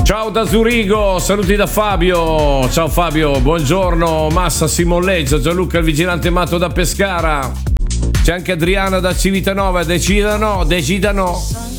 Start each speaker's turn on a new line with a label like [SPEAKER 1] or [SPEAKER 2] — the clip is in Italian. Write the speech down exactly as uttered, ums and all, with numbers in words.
[SPEAKER 1] Ciao da Zurigo, saluti da Fabio. Ciao Fabio, buongiorno. Massa Simolleggio, Gianluca il vigilante matto da Pescara. C'è anche Adriana da Civitanova. Decidano, decidano.